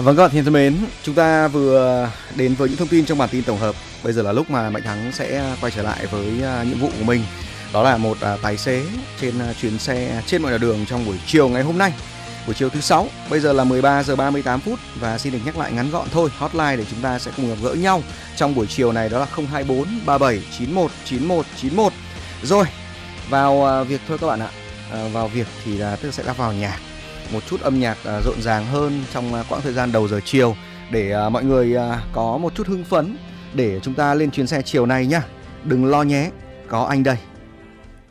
Vâng các bạn thân mến, chúng ta vừa đến với những thông tin trong bản tin tổng hợp. Bây giờ là lúc mà Mạnh Thắng sẽ quay trở lại với nhiệm vụ của mình. Đó là một tài xế trên chuyến xe trên mọi nẻo đường trong buổi chiều ngày hôm nay. Buổi chiều thứ 6, bây giờ là 13 giờ 38 phút và xin được nhắc lại ngắn gọn thôi. Hotline để chúng ta sẽ cùng gặp gỡ nhau trong buổi chiều này đó là 024 37 91 91 91. Rồi, vào việc thôi các bạn ạ. Vào việc thì tức sẽ là vào nhạc. Một chút âm nhạc rộn ràng hơn trong quãng thời gian đầu giờ chiều để mọi người có một chút hưng phấn để chúng ta lên chuyến xe chiều nay nhá. Đừng lo nhé, có anh đây.